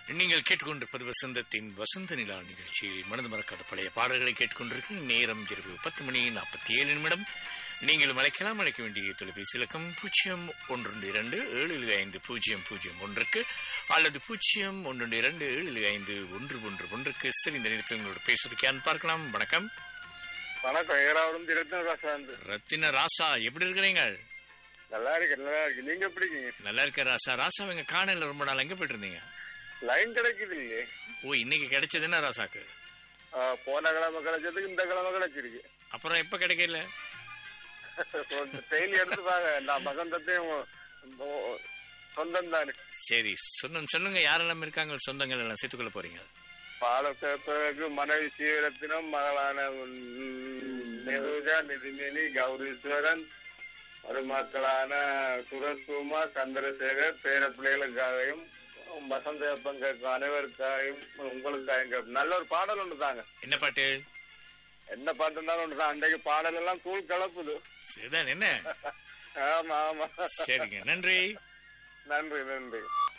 நீங்கள் கேட்டுக்கொண்டிருப்பது வசந்தத்தின் வசந்த நிலா நிகழ்ச்சியில் மனது மறக்காத பழைய பாடல்களை கேட்டுக்கொண்டிருக்கும் நேரம் இரவு 10:47. நீங்கள் அழைக்கலாம். அழைக்க வேண்டிய தொலைபேசி இலக்கம் 0127250001 அல்லது 0127251111. சரி, இந்த நேரத்தில் உங்களோட பேசுவதற்கு பார்க்கலாம். வணக்கம். வணக்கம். ஏராவதும் ரத்தின ராசா, எப்படி இருக்கிறீங்க? நல்லா இருக்கு, நல்லா இருக்கு. நீங்க எப்படி இருக்கீங்க? நல்லா இருக்க ராசா. ராசா, எங்க காணல ரொம்ப நாள் எங்க போயிட்டு இருந்தீங்க? லைன் கிடைக்குது இல்லையே. ஓ, இன்னைக்கு கிடைச்சது என்ன ராசாக்கு? போன கிழமை கிடைச்சதுக்கு இந்த கிழமை கிடைச்சிருக்கு. அப்புறம் எப்ப கிடைக்கல? டெய்லி எடுத்து பாங்க. நான் வசந்தத்தையும் சொந்தம் தானே. சரி, சொல்லுங்க. யாரெல்லாம் இருக்காங்க சொந்தங்கள் எல்லாம் சேர்த்துக்கொள்ள போறீங்க? பால சேர்ப்பதற்கு மனைவி சீரத்தினம், மகளான நெருஜா, நிதிமேனி, கௌரீஸ்வரன், மருமக்களான சுரசுமா, சந்திரசேகர், பேர பிள்ளைகளுக்காகவும் வசந்த பங்க அனைவருக்காகவும் உங்களுக்காக நல்ல ஒரு பாடல் ஒன்று தாங்க. என்ன பாட்டு? என்ன பாட்டு இருந்தாலும் ஒன்றுதான். அன்றைக்கு பாடல் எல்லாம் தூள் கலப்புது. சரிதான். என்ன? ஆமா ஆமா. சரிங்க, நன்றி. நன்றி நன்றி.